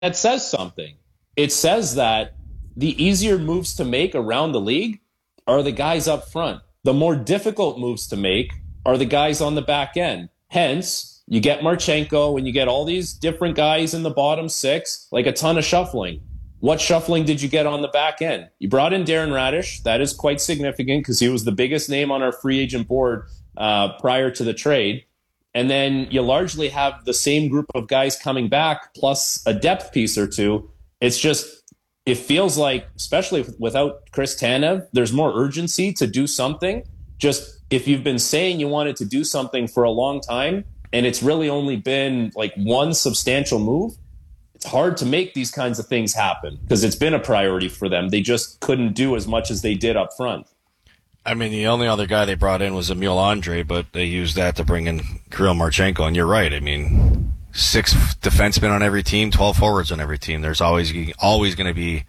that says something. It says that the easier moves to make around the league are the guys up front. The more difficult moves to make are the guys on the back end. Hence, you get Marchenko and you get all these different guys in the bottom six, like a ton of shuffling. What shuffling did you get on the back end? You brought in Darren Radish. That is quite significant because he was the biggest name on our free agent board prior to the trade. And then you largely have the same group of guys coming back plus a depth piece or two. It's just, it feels like, especially without Chris Tanev, there's more urgency to do something. Just if you've been saying you wanted to do something for a long time and it's really only been like one substantial move, it's hard to make these kinds of things happen because it's been a priority for them. They just couldn't do as much as they did up front. I mean, the only other guy they brought in was Emil Andre, but they used that to bring in Kirill Marchenko. And you're right. I mean, 6 defensemen on every team, 12 forwards on every team. There's always going to be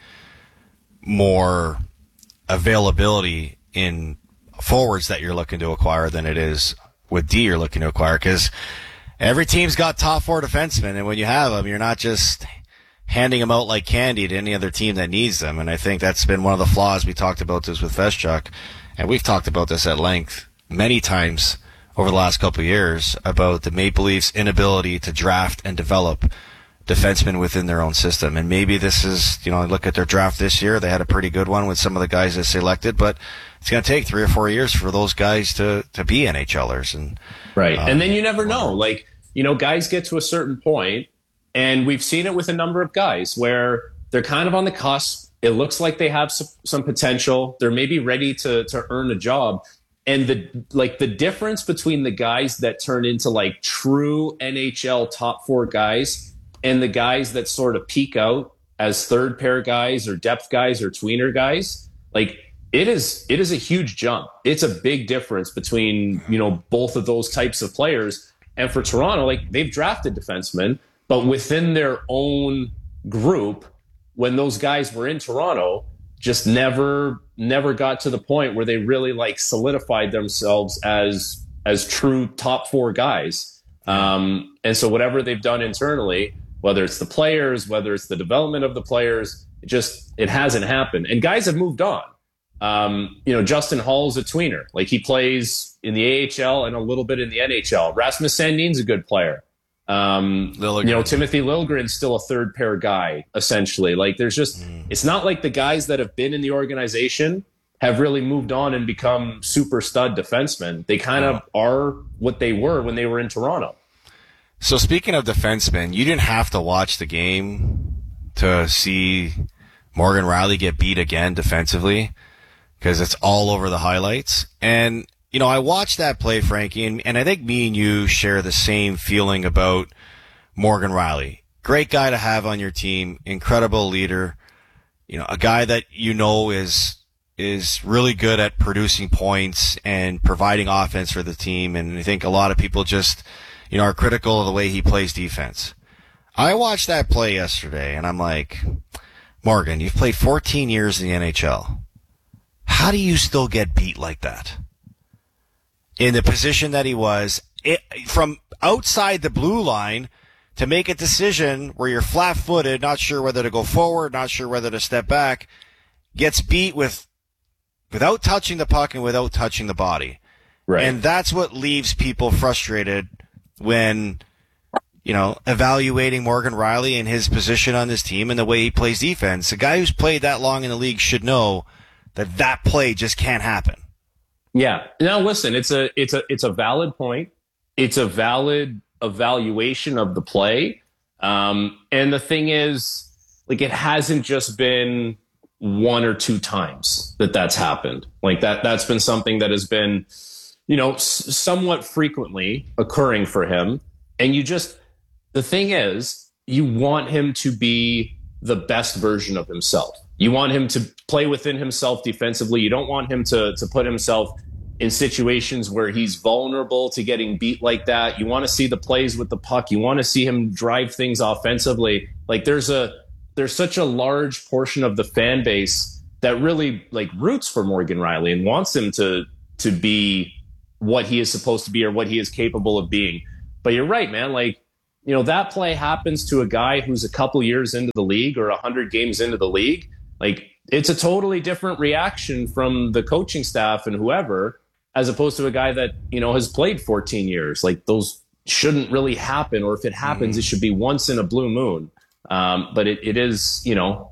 more availability in forwards that you're looking to acquire than it is with D you're looking to acquire, because every team's got top 4 defensemen, and when you have them, you're not just handing them out like candy to any other team that needs them. And I think that's been one of the flaws. We talked about this with Feschuk, and we've talked about this at length many times over the last couple of years about the Maple Leafs' inability to draft and develop defensemen within their own system. And maybe this is, look at their draft this year. They had a pretty good one with some of the guys they selected, but it's going to take 3 or 4 years for those guys to be NHLers. And right. And then you never know. Like, guys get to a certain point, and we've seen it with a number of guys where they're kind of on the cusp. It looks like they have some potential. They're maybe ready to earn a job. And the difference between the guys that turn into like true NHL top 4 guys and the guys that sort of peak out as third pair guys or depth guys or tweener guys, like it is a huge jump. It's a big difference between, both of those types of players. And for Toronto, like they've drafted defensemen, but within their own group, when those guys were in Toronto, just never got to the point where they really like solidified themselves as true top 4 guys. And so whatever they've done internally, whether it's the players, whether it's the development of the players, it hasn't happened. And guys have moved on. Justin Hall's a tweener. Like he plays in the AHL and a little bit in the NHL. Rasmus Sandin's a good player. Timothy Liljegren's still a third pair guy, essentially. Like there's just, it's not like the guys that have been in the organization have really moved on and become super stud defensemen. They kind of are what they were when they were in Toronto. So speaking of defensemen, you didn't have to watch the game to see Morgan Rielly get beat again defensively, because it's all over the highlights. And I watched that play, Frankie, and I think me and you share the same feeling about Morgan Rielly. Great guy to have on your team, incredible leader, a guy that is really good at producing points and providing offense for the team. And I think a lot of people just, are critical of the way he plays defense. I watched that play yesterday, and I'm like, Morgan, you've played 14 years in the NHL. How do you still get beat like that? In the position that he was, from outside the blue line to make a decision where you're flat-footed, not sure whether to go forward, not sure whether to step back, gets beat without touching the puck and without touching the body. Right. And that's what leaves people frustrated when, evaluating Morgan Rielly and his position on this team and the way he plays defense. A guy who's played that long in the league should know that play just can't happen. Yeah. Now listen, it's a valid point. It's a valid evaluation of the play. And the thing is, like, it hasn't just been 1 or 2 times that's happened. Like that's been something that has been, somewhat frequently occurring for him. And the thing is, you want him to be the best version of himself. You want him to play within himself defensively. You don't want him to put himself in situations where he's vulnerable to getting beat like that. You want to see the plays with the puck. You want to see him drive things offensively. Like there's such a large portion of the fan base that really like roots for Morgan Rielly and wants him to be what he is supposed to be or what he is capable of being. But you're right, man. Like that play happens to a guy who's a couple years into the league or 100 games into the league, like it's a totally different reaction from the coaching staff and whoever, as opposed to a guy that, has played 14 years. Like those shouldn't really happen, or if it happens, it should be once in a blue moon. But it is,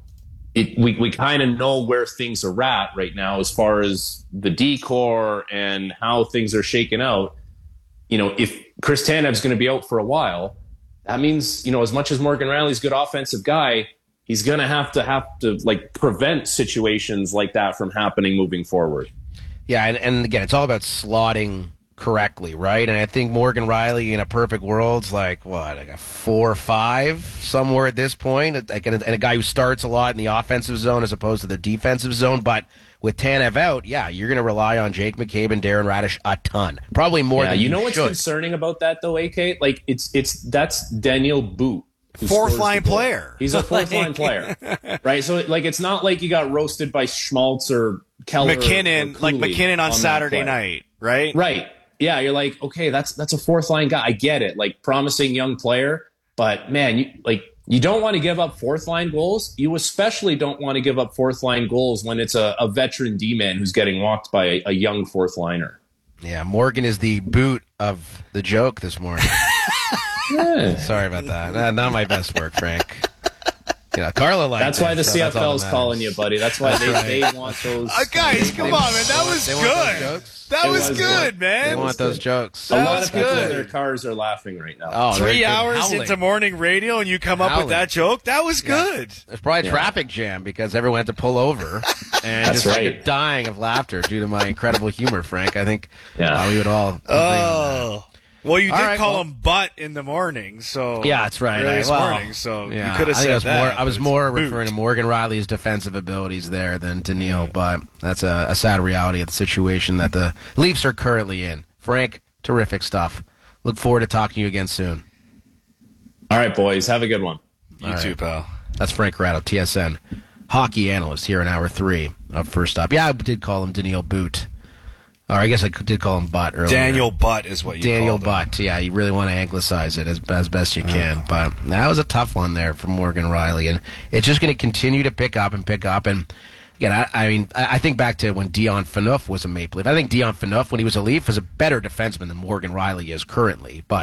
we kind of know where things are at right now as far as the decor and how things are shaken out. If Chris Tanev's going to be out for a while, that means, as much as Morgan Rielly's a good offensive guy, he's going to have to like prevent situations like that from happening moving forward. Yeah, and again, it's all about slotting correctly, right? And I think Morgan Rielly in a perfect world's like a 4 or 5 somewhere at this point, like, and a guy who starts a lot in the offensive zone as opposed to the defensive zone. But with Tanev out, you're going to rely on Jake McCabe and Darren Radish a ton, probably more than you what's should. Concerning about that though, AK, like that's Daniel Boot. Fourth line player. He's a fourth line player, right? So like it's not like you got roasted by Schmaltz or Keller McKinnon, or like McKinnon on Saturday night, right? Right. Yeah, you're like, okay, that's a fourth line guy. I get it, like promising young player, but man, you don't want to give up fourth line goals. You especially don't want to give up fourth line goals when it's a veteran D-man who's getting walked by a young fourth liner. Yeah, Morgan is the boot of the joke this morning. Sorry about that. Not my best work, Frank. Carla liked That's why the so CFL's calling you, buddy. That's why they want those. Guys, come on, man. That was good. That was good, man. They want those jokes. A lot of people in their cars are laughing right now. Oh, 3 hours into morning radio and you come up with that joke? That was good. There's probably a traffic jam because everyone had to pull over and just dying of laughter due to my incredible humor, Frank. I think we would all agree on that. Well, you did call him butt in the morning, so that's right. Morning, so you could have said that. I was more referring to Morgan Rielly's defensive abilities there than Daniil, but that's a sad reality of the situation that the Leafs are currently in. Frank, terrific stuff. Look forward to talking to you again soon. All right, boys, have a good one. You too, pal. That's Frank Ratto, TSN hockey analyst here in Hour 3 of First Up. Yeah, I did call him Daniil Boot. Or I guess I did call him Butt earlier. Daniel Butt is what you called him. Daniel Butt, yeah. You really want to anglicize it as best you can. But that was a tough one there for Morgan Rielly. And it's just going to continue to pick up. And again, I think back to when Dion Phaneuf was a Maple Leaf. I think Dion Phaneuf, when he was a Leaf, was a better defenseman than Morgan Rielly is currently. But,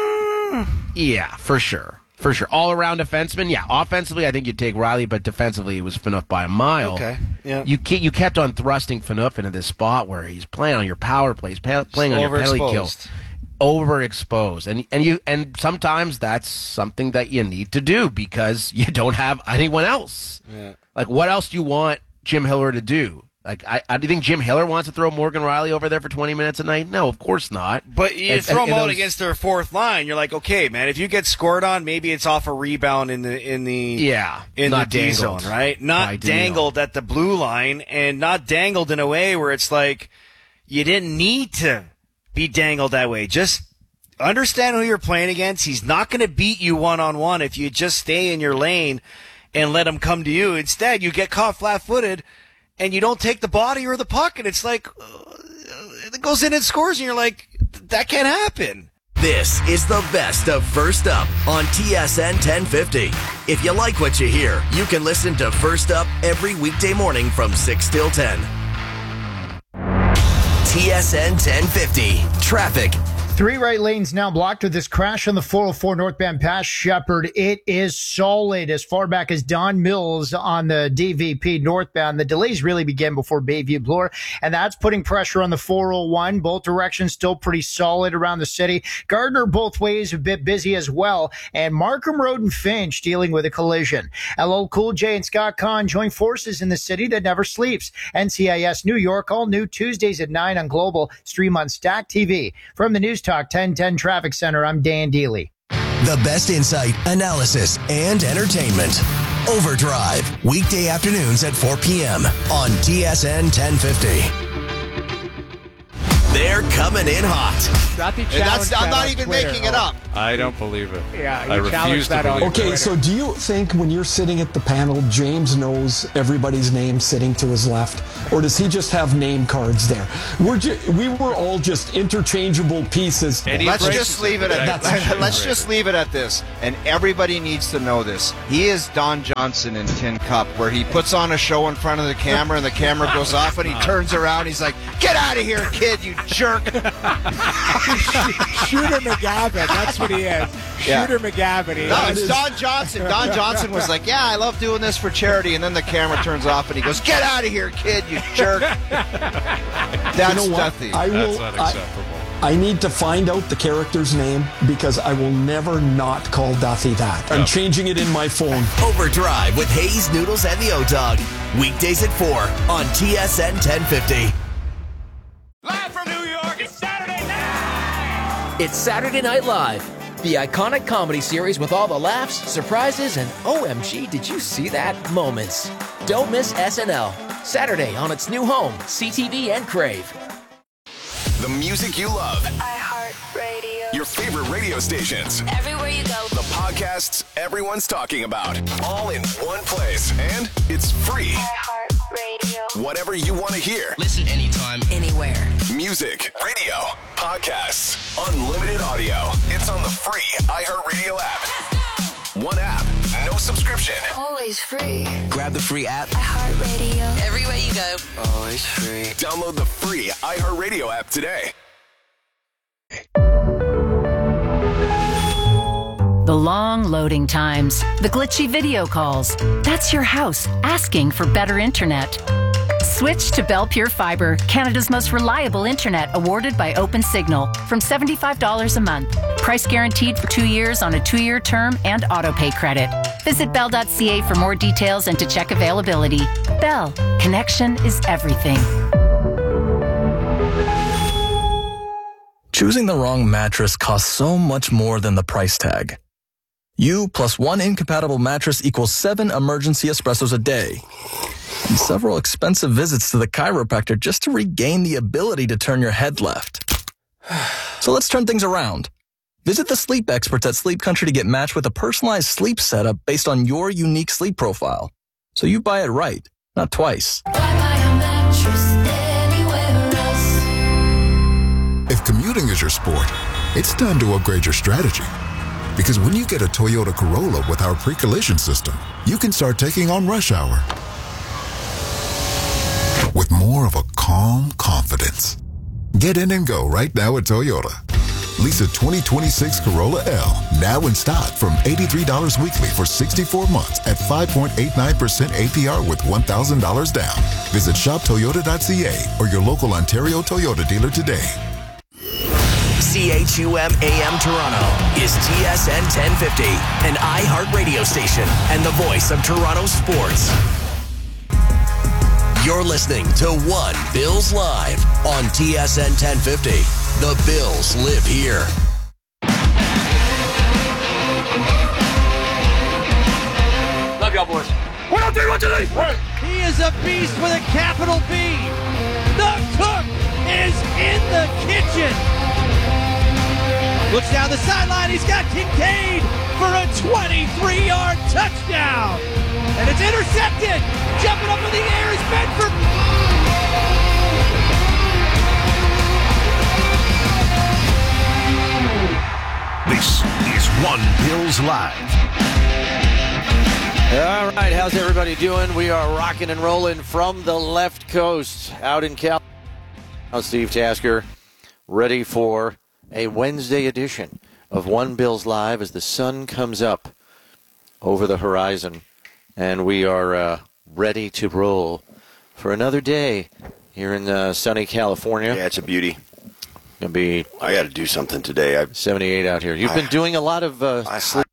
yeah, for sure. For sure. All-around defenseman, yeah. Offensively, I think you'd take Rielly, but defensively, it was Phaneuf by a mile. Okay, yeah. You kept on thrusting Phaneuf into this spot where he's playing on your power plays, playing on your penalty kill. Overexposed. And sometimes that's something that you need to do because you don't have anyone else. Yeah. Like, what else do you want Jim Hiller to do? Like, do you think Jim Hiller wants to throw Morgan Rielly over there for 20 minutes a night? No, of course not. But you throw him out against their fourth line. You're like, okay, man, if you get scored on, maybe it's off a rebound in the D zone, right? Not dangled at the blue line, and not dangled in a way where it's like you didn't need to be dangled that way. Just understand who you're playing against. He's not going to beat you one-on-one if you just stay in your lane and let him come to you. Instead, you get caught flat-footed, and you don't take the body or the puck, and it's like, it goes in and scores, and you're like, that can't happen. This is the best of First Up on TSN 1050. If you like what you hear, you can listen to First Up every weekday morning from 6 till 10. TSN 1050. Traffic. 3 right lanes now blocked with this crash on the 404 northbound past Shepherd. It is solid as far back as Don Mills on the DVP northbound. The delays really began before Bayview Bloor, and that's putting pressure on the 401. Both directions still pretty solid around the city. Gardner both ways a bit busy as well, and Markham Road and Finch dealing with a collision. LL Cool J and Scott Conn join forces in the city that never sleeps. NCIS New York, all new Tuesdays at 9 on Global. Stream on Stack TV. From the News Talk 1010 Traffic Center, I'm Dan Deely. The best insight, analysis, and entertainment. Overdrive, weekday afternoons at 4 p.m. on TSN 1050. They're coming in hot. I'm not even making it up. I don't believe it. Yeah, I you refuse challenged to that on believe it. Okay, so do you think when you're sitting at the panel, James knows everybody's name sitting to his left? Or does he just have name cards there? We were all just interchangeable pieces. Let's just leave it at That's- let's just leave it at this, and everybody needs to know this. He is Don Johnson in Tin Cup, where he puts on a show in front of the camera, and the camera goes off, and he turns around. He's like, "Get out of here, kid, you jerk!" Shooter McGavin. That's what he is. Yeah. Shooter McGavin. No, it's Don Johnson. Don Johnson was like, "Yeah, I love doing this for charity," and then the camera turns off, and he goes, "Get out of here, kid, you jerk!" That's You know what? Duthie. That's unacceptable. I need to find out the character's name because I will never not call Duffy that. I'm changing it in my phone. Overdrive with Hayes, Noodles, and the O-Dog. Weekdays at 4 on TSN 1050. Live from New York, it's Saturday night! It's Saturday Night Live, the iconic comedy series with all the laughs, surprises, and OMG, did you see that moments. Don't miss SNL. Saturday on its new home, CTV and Crave. The music you love. iHeartRadio. Your favorite radio stations. Everywhere you go. The podcasts everyone's talking about. All in one place. And it's free. iHeartRadio. Whatever you want to hear. Listen anytime, Anywhere. Music, radio, podcasts, unlimited audio. It's on the free iHeartRadio app. One app, no subscription. Always free. Grab the free app. iHeartRadio. Everywhere you go. Always free. Download the free iHeartRadio app today. The long loading times, the glitchy video calls. That's your house asking for better internet. Switch to Bell Pure Fiber, Canada's most reliable internet, awarded by OpenSignal, from $75 a month. Price guaranteed for 2 years on a 2-year term and autopay credit. Visit bell.ca for more details and to check availability. Bell, connection is everything. Choosing the wrong mattress costs so much more than the price tag. You plus one incompatible mattress equals 7 emergency espressos a day. And several expensive visits to the chiropractor just to regain the ability to turn your head left. So let's turn things around. Visit the sleep experts at Sleep Country to get matched with a personalized sleep setup based on your unique sleep profile. So you buy it right, not twice. If commuting is your sport, it's time to upgrade your strategy. Because when you get a Toyota Corolla with our pre-collision system, you can start taking on rush hour with more of a calm confidence. Get in and go right now at Toyota. Lease a 2026 Corolla L now in stock from $83 weekly for 64 months at 5.89% APR with $1,000 down. Visit shoptoyota.ca or your local Ontario Toyota dealer today. CHUM AM Toronto is TSN 1050, an iHeart radio station and the voice of Toronto sports. You're listening to One Bills Live on TSN 1050. The Bills live here. Love y'all, boys. 1, 2, 1, 2, 3. He is a beast with a capital B. The cook is in the kitchen. Looks down the sideline. He's got Kincaid for a 23-yard touchdown. And it's intercepted. Jumping up in the air is Bedford. This is One Bills Live. All right, how's everybody doing? We are rocking and rolling from the left coast out in Cal. Steve Tasker, ready for a Wednesday edition of One Bills Live as the sun comes up over the horizon. And we are ready to roll for another day here in sunny California. Yeah, it's a beauty. Gonna be. I got to do something today. 78 out here. You've been doing a lot of sleep.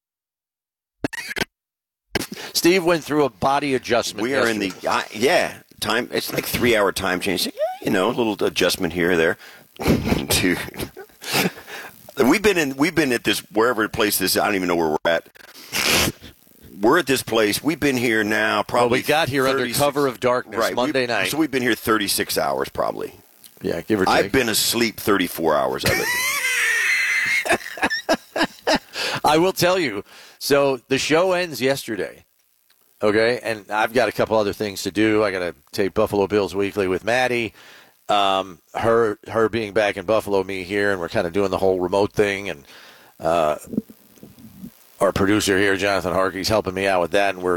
Steve went through a body adjustment. We are in the time. It's like 3-hour time change. So, a little adjustment here or there. Dude, we've been at this wherever place this. I don't even know where we're at. We're at this place. We've been here now probably. Well, we got here under cover of darkness right, Monday night. So we've been here 36 hours probably. Yeah, give or take. I've been asleep 34 hours of it. I will tell you. So the show ends yesterday. Okay, and I've got a couple other things to do. I got to take Buffalo Bills Weekly with Maddie. Her being back in Buffalo, me here, and we're kind of doing the whole remote thing. And our producer here, Jonathan Harkey's helping me out with that, and we're